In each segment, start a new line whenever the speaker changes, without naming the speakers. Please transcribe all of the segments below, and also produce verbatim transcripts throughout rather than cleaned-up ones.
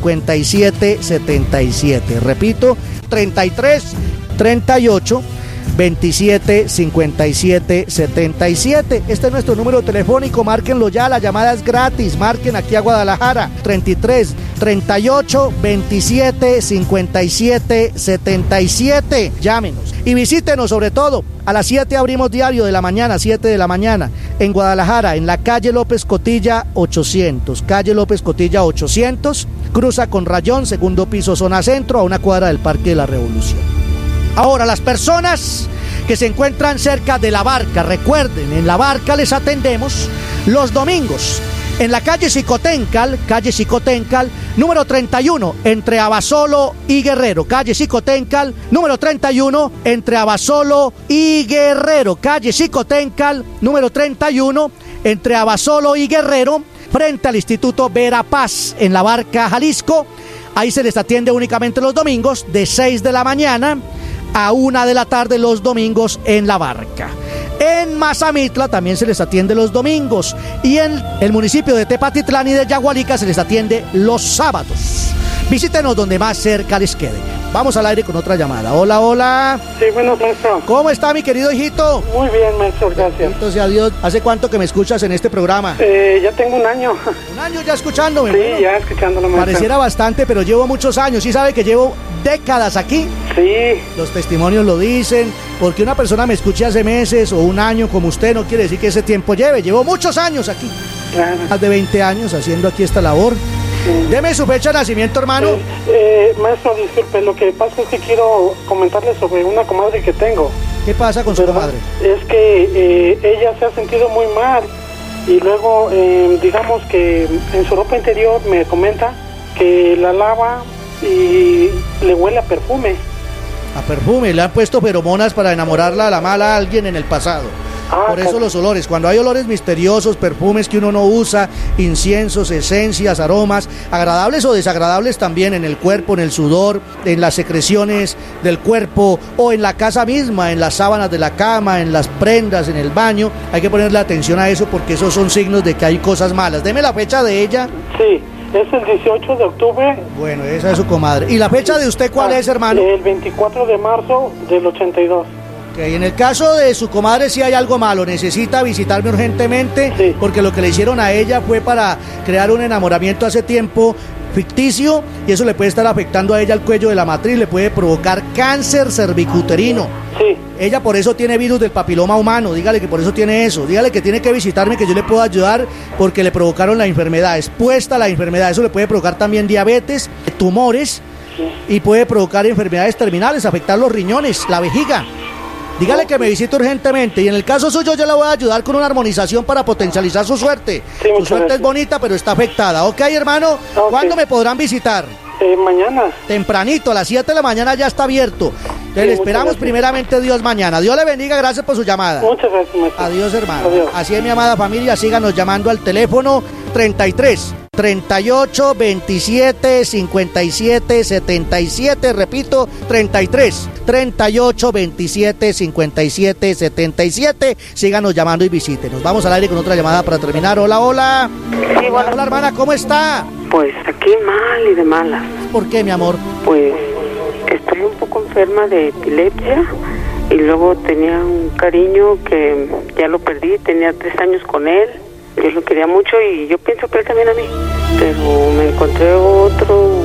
cincuenta y siete setenta y siete. Repito, treinta y tres treinta y ocho veintisiete cincuenta y siete setenta y siete. Este es nuestro número telefónico, márquenlo ya, la llamada es gratis, marquen aquí a Guadalajara, treinta y tres treinta y ocho veintisiete cincuenta y siete setenta y siete, llámenos y visítenos. Sobre todo a las siete abrimos diario de la mañana, siete de la mañana, en Guadalajara, en la calle López Cotilla ochocientos, calle López Cotilla ochocientos, cruza con Rayón, segundo piso, zona centro, a una cuadra del Parque de la Revolución. Ahora, las personas que se encuentran cerca de La Barca, recuerden, en La Barca les atendemos los domingos en la calle Xicoténcal, calle Xicoténcal, número treinta y uno, entre Abasolo y Guerrero, calle Xicoténcal, número treinta y uno, entre Abasolo y Guerrero, calle Xicoténcal, número treinta y uno, entre Abasolo y Guerrero, frente al Instituto Verapaz, en La Barca, Jalisco. Ahí se les atiende únicamente los domingos, de seis de la mañana a una de la tarde los domingos en La Barca. En Mazamitla también se les atiende los domingos y en el municipio de Tepatitlán y de Yagualica se les atiende los sábados. Visítenos donde más cerca les quede. Vamos al aire con otra llamada. Hola, hola.
Sí, bueno, maestro.
¿Cómo está mi querido hijito?
Muy bien, maestro, gracias.
Bendito sea Dios. ¿Hace cuánto que me escuchas en este programa?
Eh, ya tengo un año.
¿Un año ya escuchándome?
Sí,
bueno,
ya escuchándolo, maestro.
Pareciera bastante, pero llevo muchos años. ¿Sí sabe que llevo décadas aquí?
Sí.
Los testimonios lo dicen. Porque una persona me escuche hace meses o un año como usted no quiere decir que ese tiempo lleve. Llevo muchos años aquí.
Claro.
Más de veinte años haciendo aquí esta labor. Sí. Deme su fecha de nacimiento, hermano.
Eh, eh, maestro, disculpe, lo que pasa es que quiero comentarle sobre una comadre que tengo.
¿Qué pasa con su
¿verdad?
comadre?
Es que eh, ella se ha sentido muy mal y luego, eh, digamos que en su ropa interior me comenta que la lava y le huele a perfume.
A perfume, le han puesto feromonas para enamorarla a la mala a alguien en el pasado. Ah, por eso claro. Los olores, cuando hay olores misteriosos, perfumes que uno no usa, inciensos, esencias, aromas, agradables o desagradables también en el cuerpo, en el sudor, en las secreciones del cuerpo o en la casa misma, en las sábanas de la cama, en las prendas, en el baño, hay que ponerle atención a eso porque esos son signos de que hay cosas malas. Deme la fecha de ella.
Sí. Es el dieciocho de octubre.
Bueno, esa es su comadre. ¿Y la fecha de usted cuál ah, es, hermano?
El veinticuatro de marzo del ochenta y dos.
Ok, en el caso de su comadre si hay algo malo, necesita visitarme urgentemente, sí. Porque lo que le hicieron a ella fue para crear un enamoramiento hace tiempo ficticio y eso le puede estar afectando a ella el cuello de la matriz, le puede provocar cáncer cervicuterino.
Sí.
Ella por eso tiene virus del papiloma humano, dígale que por eso tiene eso, dígale que tiene que visitarme, que yo le puedo ayudar porque le provocaron la enfermedad, expuesta a la enfermedad, eso le puede provocar también diabetes, tumores, sí. Y puede provocar enfermedades terminales, afectar los riñones, la vejiga. Dígale que me visite urgentemente y en el caso suyo yo le voy a ayudar con una armonización para potencializar su suerte. Sí, su suerte gracias. Es bonita pero está afectada, ¿ok, hermano? Okay. ¿Cuándo me podrán visitar?
Eh, mañana.
Tempranito, a las siete de la mañana ya está abierto. Sí, le esperamos primeramente Dios mañana. Dios le bendiga, gracias por su llamada.
Muchas gracias, maestro.
Adiós, hermano.
Adiós.
Así es, mi amada familia, síganos llamando al teléfono treinta y tres treinta y ocho veintisiete cincuenta y siete setenta y siete, repito, treinta y tres treinta y ocho veintisiete cincuenta y siete setenta y siete. Síganos llamando y visítenos. Vamos al aire con otra llamada para terminar. Hola, hola.
Sí, bueno.
Hola, hermana, ¿cómo está?
Pues aquí mal y de malas.
¿Por qué, mi amor?
Pues estoy un poco enferma de epilepsia y luego tenía un cariño que ya lo perdí, tenía tres años con él, yo lo quería mucho y yo pienso que él también a mí, pero me encontré otro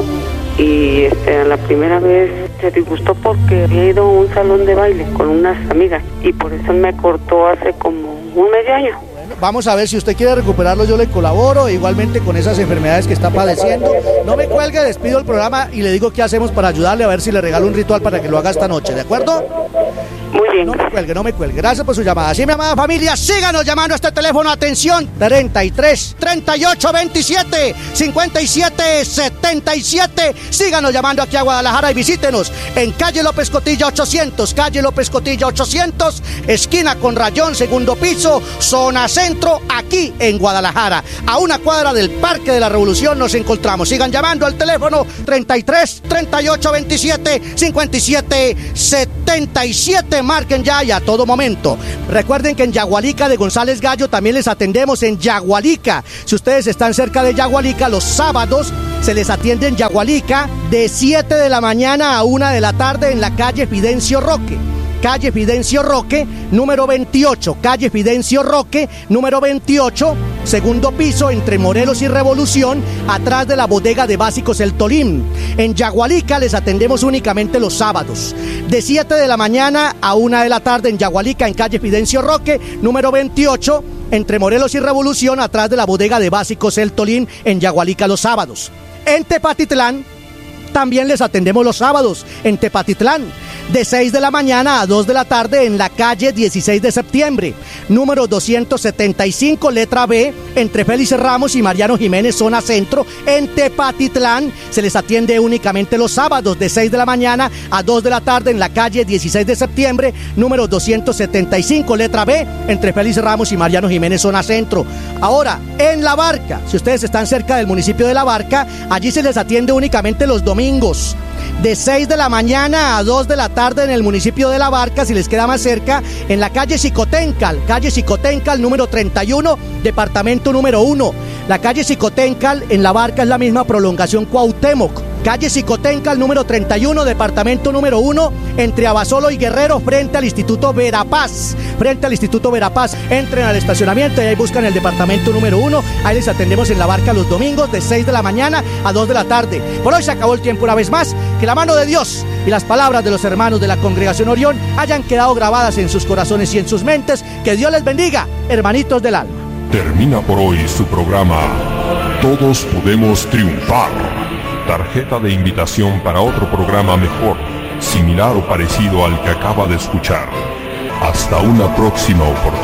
y este, la primera vez se disgustó porque había ido a un salón de baile con unas amigas y por eso me cortó hace como un medio año.
Vamos a ver, si usted quiere recuperarlo yo le colaboro, igualmente con esas enfermedades que está padeciendo. No me cuelgue, despido el programa y le digo qué hacemos para ayudarle, a ver si le regalo un ritual para que lo haga esta noche, ¿de acuerdo?
Muy bien.
No me cuelgue, no me cuelgue. Gracias por su llamada. Así, mi amada familia, síganos llamando a este teléfono. Atención, treinta y tres treinta y ocho veintisiete cincuenta y siete setenta y siete. Síganos llamando aquí a Guadalajara y visítenos en calle López Cotilla ochocientos, calle López Cotilla ochocientos, esquina con Rayón, segundo piso, zona centro, aquí en Guadalajara. A una cuadra del Parque de la Revolución nos encontramos. Sigan llamando al teléfono treinta y tres treinta y ocho veintisiete cincuenta y siete setenta y siete. Marquen ya y a todo momento. Recuerden que en Yagualica de González Gallo también les atendemos en Yagualica. Si ustedes están cerca de Yagualica, los sábados se les atiende en Yagualica de siete de la mañana a una de la tarde en la calle Fidencio Roque. Calle Fidencio Roque, número veintiocho, calle Fidencio Roque, número veintiocho, segundo piso, entre Morelos y Revolución, atrás de la bodega de básicos El Tolín. En Yagualica les atendemos únicamente los sábados, de siete de la mañana a una de la tarde en Yagualica, en calle Fidencio Roque, número veintiocho, entre Morelos y Revolución, atrás de la bodega de básicos El Tolín, en Yagualica los sábados. En Tepatitlán también les atendemos los sábados, en Tepatitlán, de seis de la mañana a dos de la tarde en la calle dieciséis de septiembre, número doscientos setenta y cinco, letra B, entre Félix Ramos y Mariano Jiménez, zona centro, en Tepatitlán. Se les atiende únicamente los sábados de seis de la mañana a dos de la tarde en la calle dieciséis de septiembre, número doscientos setenta y cinco, letra B, entre Félix Ramos y Mariano Jiménez, zona centro. Ahora, en La Barca, si ustedes están cerca del municipio de La Barca, allí se les atiende únicamente los domingos, de seis de la mañana a dos de la tarde en el municipio de La Barca, si les queda más cerca, en la calle Xicoténcal, calle Xicoténcal número treinta y uno, departamento número uno. La calle Xicoténcal en La Barca es la misma prolongación Cuauhtémoc. Calle Xicoténcal número treinta y uno, departamento número uno, entre Abasolo y Guerrero, frente al Instituto Verapaz, frente al Instituto Verapaz. Entren al estacionamiento y ahí buscan el departamento número uno, ahí les atendemos en La Barca los domingos de seis de la mañana a dos de la tarde. Por hoy se acabó el tiempo una vez más, que la mano de Dios y las palabras de los hermanos de la Congregación Orión hayan quedado grabadas en sus corazones y en sus mentes. Que Dios les bendiga, hermanitos del alma.
Termina por hoy su programa Todos Podemos Triunfar. Tarjeta de invitación para otro programa mejor, similar o parecido al que acaba de escuchar. Hasta una próxima oportunidad.